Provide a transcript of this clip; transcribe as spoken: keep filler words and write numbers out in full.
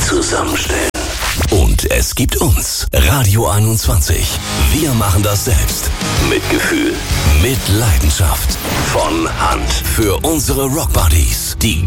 zusammenstellen. Und es gibt uns, Radio einundzwanzig. Wir machen das selbst. Mit Gefühl, mit Leidenschaft. Von Hand. Für unsere Rockbuddies. Die